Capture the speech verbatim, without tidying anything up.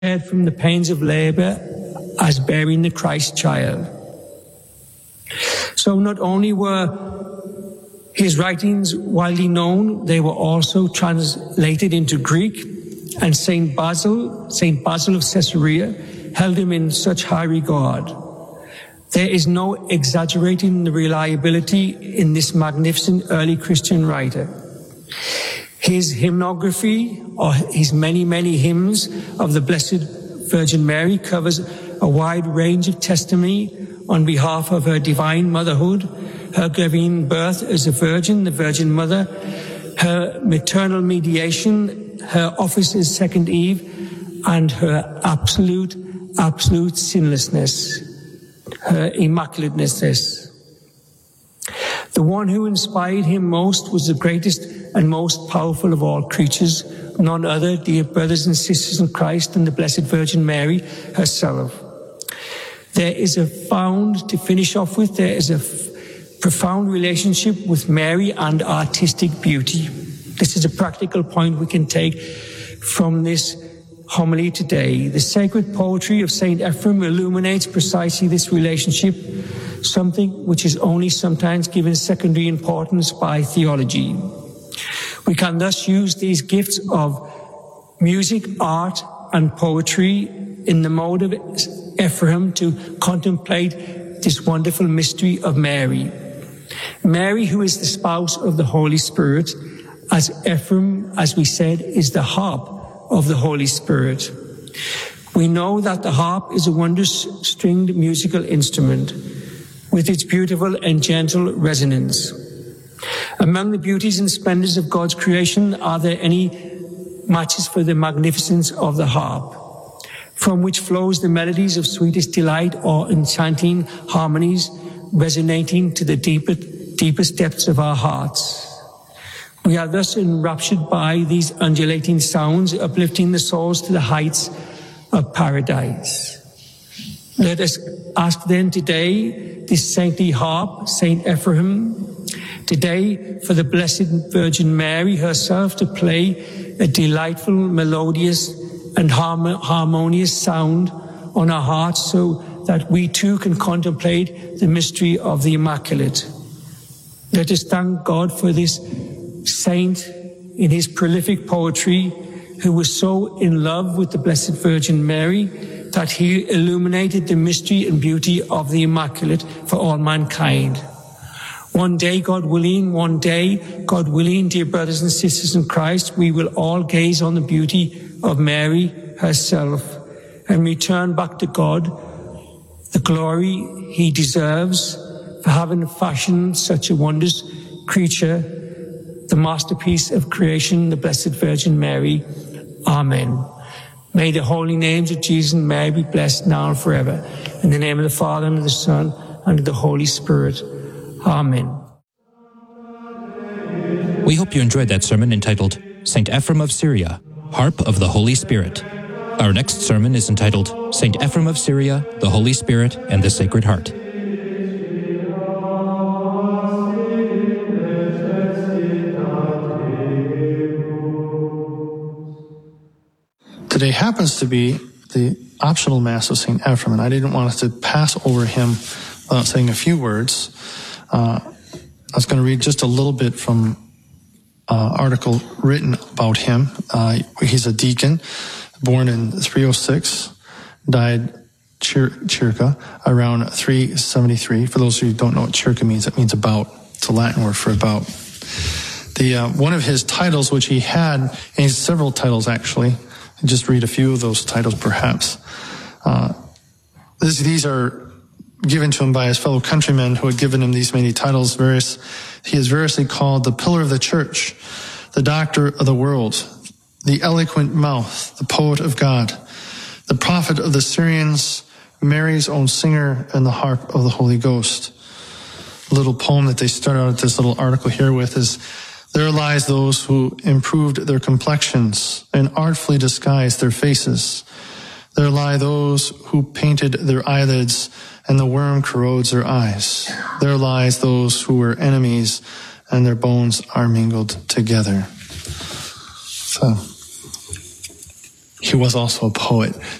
spared from the pains of labor as bearing the Christ child. So not only were his writings widely known, they were also translated into Greek, and Saint Basil, Saint Basil of Caesarea, held him in such high regard. There is no exaggerating the reliability in this magnificent early Christian writer. His hymnography, or his many, many hymns of the Blessed Virgin Mary, covers a wide range of testimony on behalf of her divine motherhood, her giving birth as a virgin, the Virgin Mother, her maternal mediation, her office as second Eve, and her absolute, absolute sinlessness, her immaculateness. The one who inspired him most was the greatest and most powerful of all creatures, none other, dear brothers and sisters in Christ, than the Blessed Virgin Mary herself. There is a found, to finish off with, there is a f- profound relationship with Mary and artistic beauty. This is a practical point we can take from this homily today. The sacred poetry of Saint Ephrem illuminates precisely this relationship, something which is only sometimes given secondary importance by theology. We can thus use these gifts of music, art, and poetry in the mode of Ephrem to contemplate this wonderful mystery of Mary. Mary, who is the spouse of the Holy Spirit, as Ephrem, as we said, is the harp of the Holy Spirit. We know that the harp is a wondrous stringed musical instrument with its beautiful and gentle resonance. Among the beauties and splendors of God's creation, are there any matches for the magnificence of the harp, from which flows the melodies of sweetest delight or enchanting harmonies resonating to the deeper, deepest depths of our hearts? We are thus enraptured by these undulating sounds, uplifting the souls to the heights of paradise. Let us ask then today this saintly harp, Saint Ephrem, today for the Blessed Virgin Mary herself to play a delightful, melodious, and harmonious sound on our hearts, so that we too can contemplate the mystery of the Immaculate. Let us thank God for this saint in his prolific poetry, who was so in love with the Blessed Virgin Mary that he illuminated the mystery and beauty of the Immaculate for all mankind. One day, God willing, one day, God willing, dear brothers and sisters in Christ, we will all gaze on the beauty of Mary herself and return back to God the glory he deserves for having fashioned such a wondrous creature, the masterpiece of creation, the Blessed Virgin Mary. Amen. May the holy names of Jesus and Mary be blessed now and forever. In the name of the Father, and of the Son, and of the Holy Spirit. Amen. We hope you enjoyed that sermon entitled Saint Ephrem of Syria, Harp of the Holy Spirit. Our next sermon is entitled Saint Ephrem of Syria, the Holy Spirit, and the Sacred Heart. Today happens to be the optional Mass of Saint Ephrem, and I didn't want us to pass over him without saying a few words. Uh, I was going to read just a little bit from uh, article written about him. Uh, he's a deacon, born in three oh six, died Chir- Circa around three seventy-three. For those of you who don't know what Circa means, it means about. It's a Latin word for about. The uh, one of his titles, which he had, and he has several titles actually. I'll just read a few of those titles, perhaps. Uh, this, these are given to him by his fellow countrymen who had given him these many titles. Various, he is variously called the Pillar of the Church, the Doctor of the World, the Eloquent Mouth, the Poet of God, the Prophet of the Syrians, Mary's own singer, and the Harp of the Holy Ghost. A little poem that they start out this little article here with is, there lies those who improved their complexions and artfully disguised their faces. There lie those who painted their eyelids and the worm corrodes their eyes. There lies those who were enemies and their bones are mingled together. So, he was also a poet.